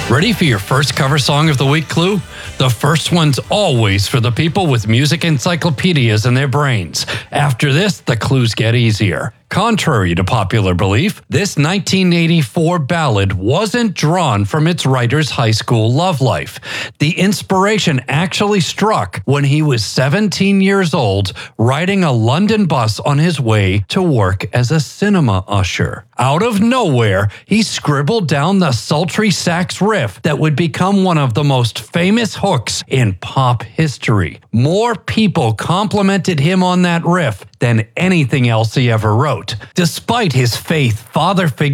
Ready for your first cover song of the week clue? The first one's always for the people with music encyclopedias in their brains. After this, the clues get easier. Contrary to popular belief, this 1984 ballad wasn't drawn from its writer's high school love life. The inspiration actually struck when he was 17 years old, riding a London bus on his way to work as a cinema usher. Out of nowhere, he scribbled down the sultry sax riff that would become one of the most famous hooks in pop history. More people complimented him on that riff than anything else he ever wrote. Despite his father figure